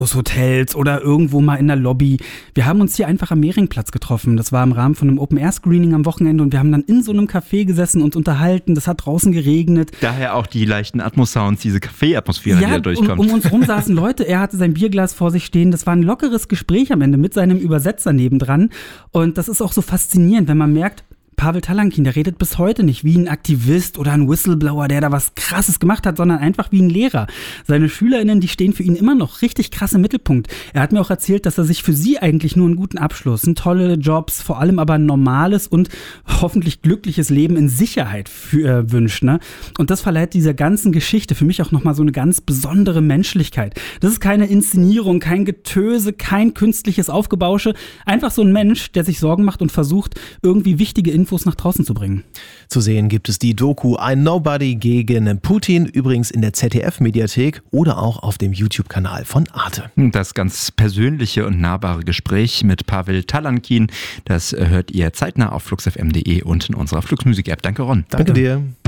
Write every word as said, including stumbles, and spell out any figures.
aus Hotels oder irgendwo mal in der Lobby. Wir haben uns hier einfach am Mehringplatz getroffen. Das war im Rahmen von einem Open-Air-Screening am Wochenende und wir haben dann in so einem Café gesessen und unterhalten. Das hat draußen geregnet. Daher auch die leichten Atmos-Sounds, diese Café-Atmosphäre, ja, die da durchkommt. Um, um uns rum saßen Leute, er hatte sein Bierglas vor sich stehen. Das war ein lockeres Gespräch am Ende mit seinem Übersetzer nebendran. Und das ist auch so faszinierend, wenn man merkt, Pavel Talankin, der redet bis heute nicht wie ein Aktivist oder ein Whistleblower, der da was Krasses gemacht hat, sondern einfach wie ein Lehrer. Seine SchülerInnen, die stehen für ihn immer noch richtig krass im Mittelpunkt. Er hat mir auch erzählt, dass er sich für sie eigentlich nur einen guten Abschluss, ein tolle Jobs, vor allem aber ein normales und hoffentlich glückliches Leben in Sicherheit für, äh, wünscht. Ne? Und das verleiht dieser ganzen Geschichte für mich auch nochmal so eine ganz besondere Menschlichkeit. Das ist keine Inszenierung, kein Getöse, kein künstliches Aufgebausche. Einfach so ein Mensch, der sich Sorgen macht und versucht, irgendwie wichtige Infos nach draußen zu bringen. Zu sehen gibt es die Doku Ein Nobody gegen Putin, übrigens in der Z D F-Mediathek oder auch auf dem YouTube-Kanal von Arte. Das ganz persönliche und nahbare Gespräch mit Pavel Talankin, das hört ihr zeitnah auf flux f m punkt d e und in unserer Flux Musik App. Danke, Ron. Danke, Danke dir.